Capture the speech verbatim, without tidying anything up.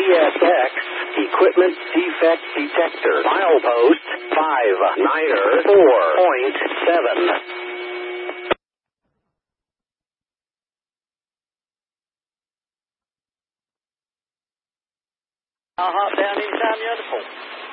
S X Equipment Defect Detector. Milepost five niner four point seven. I'll hop down anytime you're at the port.